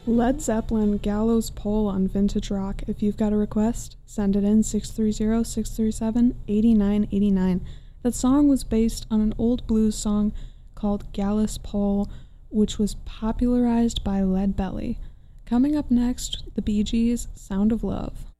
Led Zeppelin Gallows Pole on Vintage Rock. If you've got a request, send it in 630-637-8989. That song was based on an old blues song called Gallows Pole, which was popularized by Lead Belly. Coming up next, the Bee Gees' Sound of Love.